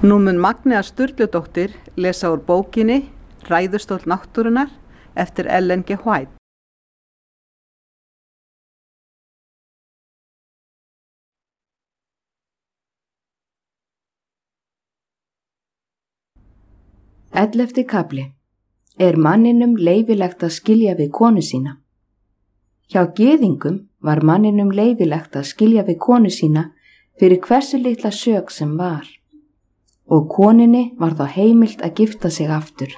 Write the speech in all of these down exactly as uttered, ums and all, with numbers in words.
Nú mun Magnea Sturludóttir lesa úr bókinni Ræðustóll náttúrunnar eftir Ellen G. White. Ellefti kafli. Er manninum leyfilegt að skilja við konu sína? Hjá gyðingum var manninum leyfilegt að skilja við konu sína fyrir hversu litla sök sem var, og koninni var þá heimilt að gifta sig aftur.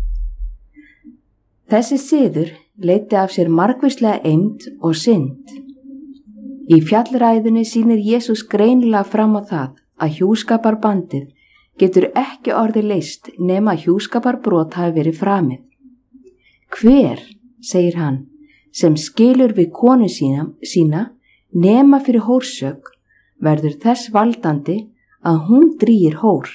Þessi siður leiddi af sér margvíslega eymd og synd. Í fjallræðunni sýnir Jesús greinilega fram á það að hjúskaparbandið getur ekki orðið leyst nema hjúskaparbrot hafi verið framið. Hver, segir hann, sem skilur við konu sína, sína nema fyrir hórsök, verður þess valdandi að hún drýgir hór.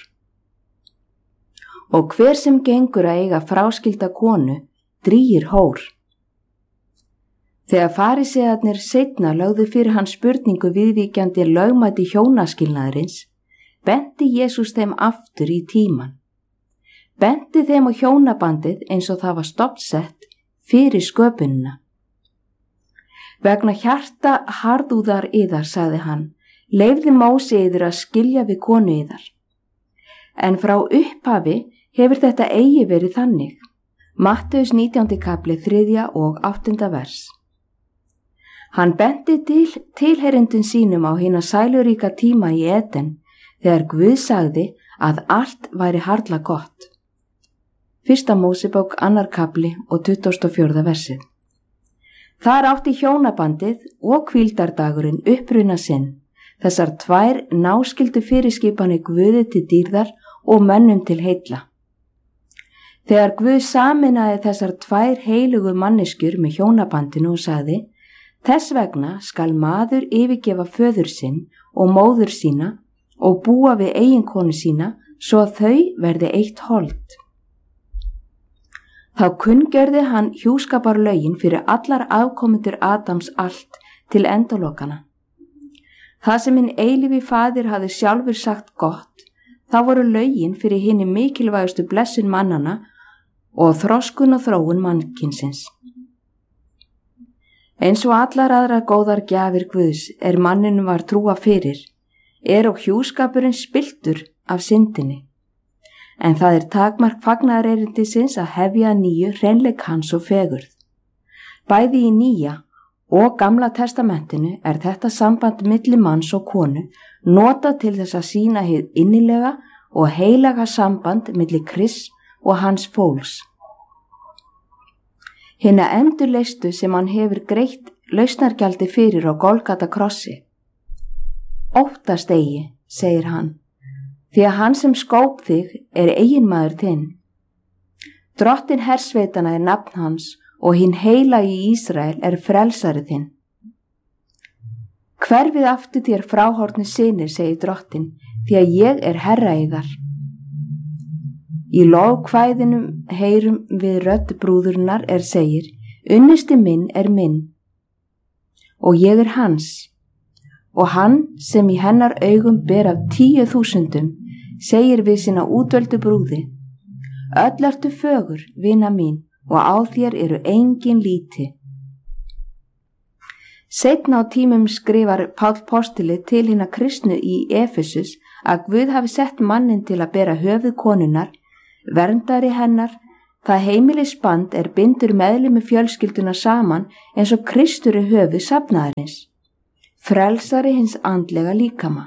Og hver sem gengur að eiga fráskilda konu, drýgir hór. Þegar farisearnir seinna lögðu fyrir hann spurningu viðvíkjandi lögmæti hjónaskilnaðarins, benti Jesús þeim aftur í tíman. Benti þeim á hjónabandið eins og það var stofnsett fyrir sköpunina. Vegna hjarta harðúðar yðar, sagði hann, leyfði Móse yður að skilja við konu yðar. En frá upphafi hefur þetta eigi verið þannig. Mattheus nítjándi kafli þriðja og áttunda vers. Hann benti til tilheyrendum sínum á hina sæluríka tíma í Eden, þegar Guð sagði að allt væri harla gott. Fyrsta Mósebók annar kafli og tuttugasta og fjórða versið. Þar átti hjónabandið og hvíldardagurinn uppruna sinn, þessar tvær náskildu fyrirskipanir Guði til dýrðar og mönnum til heilla. Þegar Guð sameinaði þessar tvær heilugu manneskjur með hjónabandinu og sagði, þess vegna skal maður yfirgefa föður sinn og móður sína og búa við eiginkonu sína svo að þau verði eitt hold. Þá kunngjörði hann hjúskaparlögin fyrir allar afkomendur Adams allt til endalokana. Það sem hinn eilífi faðir hafði sjálfur sagt gott, þá voru lögin fyrir hinni mikilvægustu blessun mannana og þroskun og þróun mannkynsins. Eins og allar aðrar góðar gjafir Guðs er manninu var trúa fyrir, er og hjúskapurinn spilltur af syndinni. En það er takmark fagnaðarerindisins að hefja að nýju hreinleik hans og fegurð. Bæði í nýja og gamla testamentinu er þetta samband milli manns og konu notað til þess að sýna hið innilega og heilaga samband milli Krists og hans fólks. Hina endurleistu sem hann hefur greitt lausnargjaldi fyrir á Golgata krossi. Óttast eigi, segir hann, því að hann sem skóp þig er eiginmaður þinn. Drottin hersveitana er nafn hans og hinn heilagi í Ísrael er frelsari þinn. Hverfið aftur þér fráhorfnu synir, segir drottin, því að ég er herra yðar. Í lofkvæðinum heyrum við rödd brúðurinnar er segir, unnusti minn er minn og ég er hans, og hann sem í hennar augum ber af tíu þúsundum segir við sína útvöldu brúði, öll ertu fögur, vina mín, og á þér eru engin líti. Seinna á tímum skrifar Páll postuli til hina kristnu í Efesus að Guð hafi sett mannin til að bera höfuð konunnar, verndari hennar, það heimilisband er bindur meðlimi fjölskylduna saman eins og Kristur er höfuð safnaðarins, frelsari hins andlega líkama.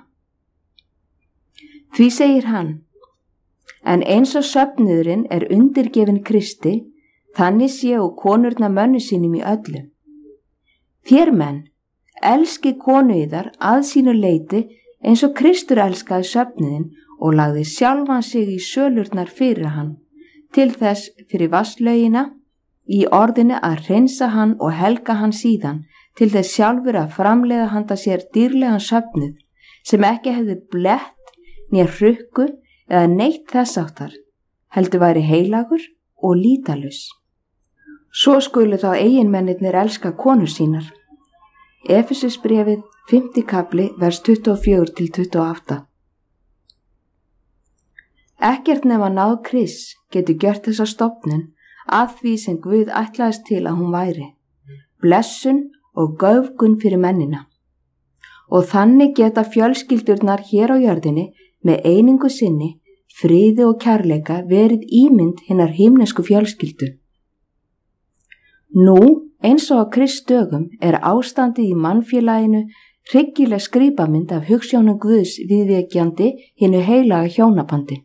Því segir hann, en eins og söfnuðurinn er undirgefin Kristi, þannig séu konurna mönnu sínum í öllu. Þér menn, elski konu yðar að sínu leyti eins og Kristur elskaði söfnuðinn og lagði sjálfan sig í sölurnar fyrir hann, til þess fyrir vasslaugina, í orðinu að hreinsa hann og helga hann síðan, til þess sjálfur að framleiða handa sér dýrlegan söfnuð, sem ekki hefði blett nér hrukku eða neitt þess áttar, heldur væri heilagur og lítalus. Svo skulu þá eiginmennirnir elska konur sínar. Efesusbréfið, fimmti kafli, vers tuttugu og fjögur til tuttugu og átta. Ekkert nema náð Krists getur gjört þessa stofnun að því sem Guð ætlaðist til að hún væri, blessun og göfgun fyrir mennina. Og þannig geta fjölskyldurnar hér á jörðinni með einingu sinni, friði og kærleika verið ímynd hinnar himnesku fjölskyldu. Nú, eins og á Krists dögum, er ástandið í mannfélaginu hryggileg skrípamynd af hugsjónum Guðs viðvekjandi hinu heilaga hjónabandi.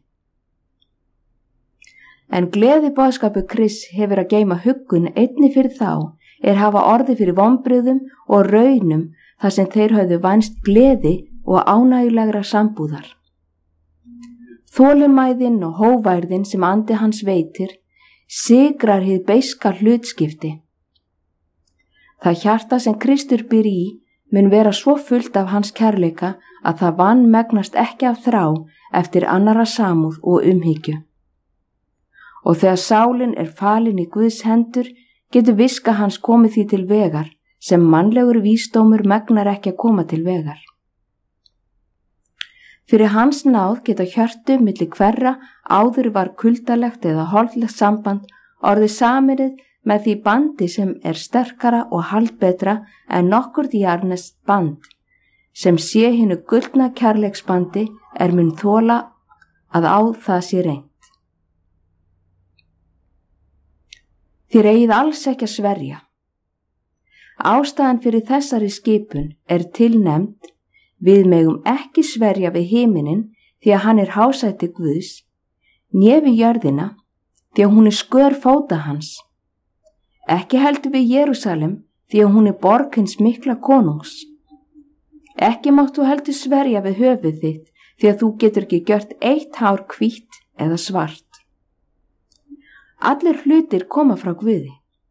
En gleði boðskapur Krists hefur að geyma huggun einni fyrir þá er hafa orði fyrir vonbrigðum og raunum þar sem þeir höfðu vænst gleði og ánægjulegra sambúðar. Þolinmæðin og hóværðin sem andi hans veitir sigrar hið beiska hlutskipti. Það hjarta sem Kristur býr í mun vera svo fullt af hans kærleika að það vanmegnast ekki af þrá eftir annarra samúð og umhyggju. Og þegar sálin er falin í Guðs hendur, getur viska hans komið því til vegar, sem mannlegur vísdómur megnar ekki að koma til vegar. Fyrir hans náð geta hjörtu milli hverra áður var kuldalegt eða holdlegt samband orðið saminið með því bandi sem er sterkara og haldbetra en nokkurt jarnest band, sem sé hinu gullna kærleiksbandi er mun þola að á það sé reynt. Þér eigið alls ekki að sverja. Ástæðan fyrir þessari skipun er tilnefnd við megum ekki sverja við himinin því að hann er hásæti Guðs, né við jörðina því að hún er skör fóta hans. Ekki heldur við Jerúsalem því að hún er borg hins mikla konungs. Ekki máttu heldur sverja við höfuð þitt því að þú getur ekki gjört eitt hár hvítt eða svart. Allir hlutir koma frá Guði.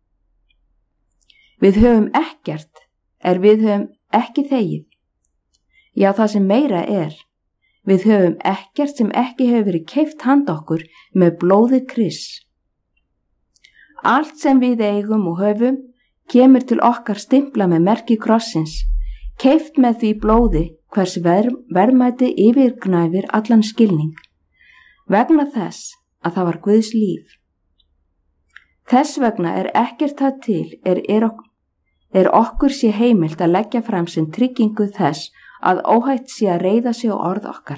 Við höfum ekkert er við höfum ekki þegið. Já, það sem meira er, við höfum ekkert sem ekki hefur verið keypt handa okkur með blóði Krists. Allt sem við eigum og höfum kemur til okkar stimpla með merki krossins, keypt með því blóði hvers ver, verðmæti yfirgnæfir allan skilning, vegna þess að það var Guðs líf. Þess vegna er ekkert það til er, er, ok er okkur sé heimilt að leggja fram sem tryggingu þess að óhætt sé að reiða sig á orð okkar.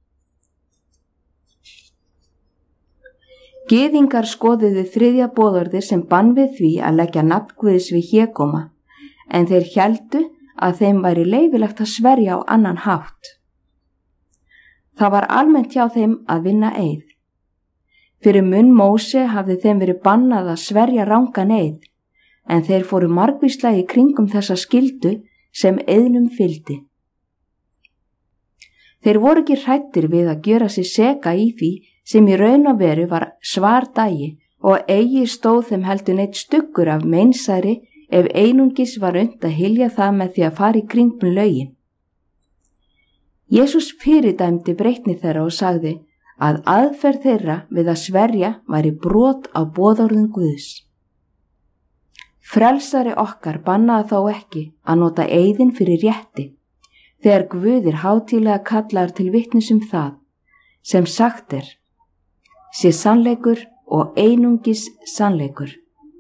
Gyðingar skoðuðu þriðja boðorðið sem bann við því að leggja nafn Guðs við hégóma, en þeir héldu að þeim væri leyfilegt að sverja á annan hátt. Það var almennt hjá þeim að vinna eið. Fyrir munn Móse hafði þeim verið bannað að sverja rangan eið, en þeir fóru margvíslega í kringum þessa skyldu sem eiðnum fylgdi. Þeir voru ekki hræddir við að gjöra sig seka í því sem í raun og veru var svardagi og eigi stóð þeim heldur neitt stuggur af meinsæri ef einungis var unnt að hylja það með því að fara í kringum lögin. Jesús fyrirdæmdi breytni þeirra og sagði að aðferð þeirra við að sverja væri brot á boðorðum Guðs. Frelsari okkar bannaði þó ekki að nota eiðin fyrir rétti, þegar Guð er hátíðlega kallaður til vitnis um það, sem sagt er, sé sannleikur og einungis sannleikur.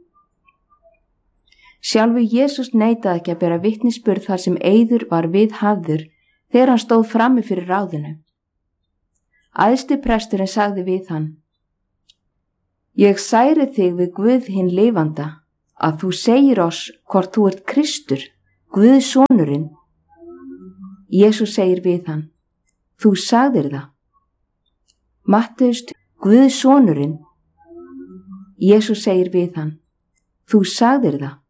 Sjálfur Jesús neitaði ekki að bera vitnisburð þar sem eiður var viðhafður þegar hann stóð frammi fyrir ráðinu. Æðsti presturinn sagði við hann: Ég særi þig við Guð hinn lifanda, að þú segir oss hvort þú ert Kristur, Guðs sonurinn. Jesús segir við hann: Þú sagðir það. Matteus, Guðs sonurinn. Jesús segir við hann: Þú sagðir það.